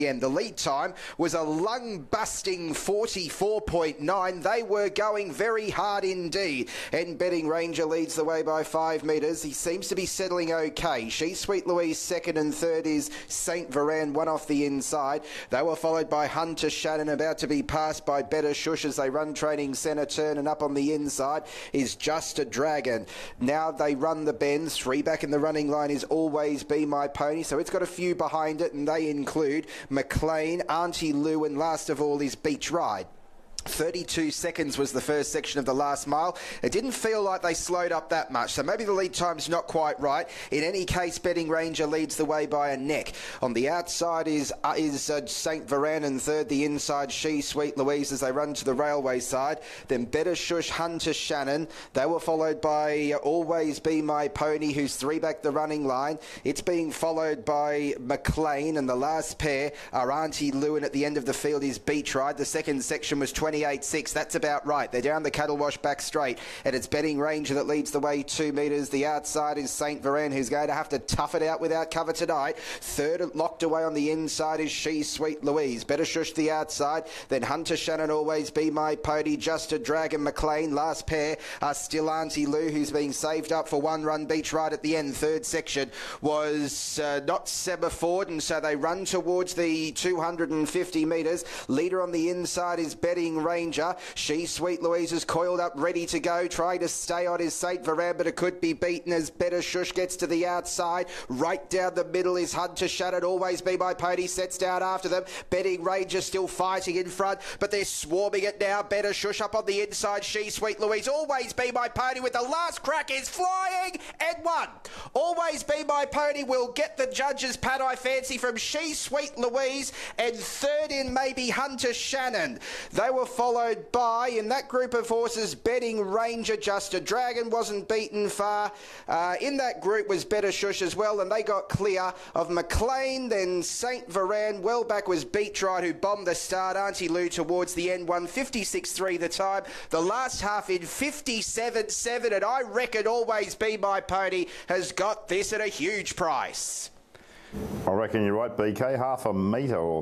The lead time was a lung-busting 44.9. They were going very hard indeed. And Betting Ranger leads the way by 5 metres. He seems to be settling okay. She's Sweet Louise second, and third is St. Varan, one off the inside. They were followed by Hunter Shannon, about to be passed by Better Shush as they run Training Centre turn, and up on the inside is Just a Dragon. Now they run the bends. 3 back in the running line is Always Be My Pony, so it's got a few behind it, and they include McLean, Auntie Lou, and last of all is Beach Ride. 32 seconds was the first section of the last mile. It didn't feel like they slowed up that much, so maybe the lead time's not quite right. In any case, Betting Ranger leads the way by a neck. On the outside is St. Varan, and third the inside She Sweet Louise as they run to the railway side. Then Better Shush, Hunter Shannon. They were followed by Always Be My Pony, who's 3 back the running line. It's being followed by McLean, and the last pair are Auntie Lou, and at the end of the field is Beach Ride. The second section was 28.6. That's about right. They're down the Cattle Wash back straight, and it's Betting Ranger that leads the way 2 metres. The outside is St. Varan, who's going to have to tough it out without cover tonight. Third, locked away on the inside, is She Sweet Louise. Better Shush the outside. Then Hunter Shannon, Always Be My Pony, Just a Dragon, McLean. Last pair are still Auntie Lou, who's being saved up for one run. Beach Ride at the end. Third section was not Seba Ford, and so they run towards the 250 metres. Leader on the inside is Betting Ranger. She Sweet Louise is coiled up, ready to go. Trying to stay on is St. Varan, but it could be beaten as Better Shush gets to the outside. Right down the middle is Hunter Shannon. Always Be My Pony sets down after them. Betting Ranger still fighting in front, but they're swarming it now. Better Shush up on the inside. She Sweet Louise. Always Be My Pony with the last crack is flying and won. Always Be My Pony will get the judges' pat, I fancy, from She Sweet Louise, and third in maybe Hunter Shannon. They were followed by, in that group of horses, Betting Ranger. Just a Dragon wasn't beaten far. In that group was Better Shush as well, and they got clear of McLean. Then St. Varan. Well back was Beach Ride, who bombed the start. Auntie Lou towards the end won 56.3 the time. The last half in 57.7, and I reckon Always Be My Pony has got this at a huge price. I reckon you're right, BK. Half a metre or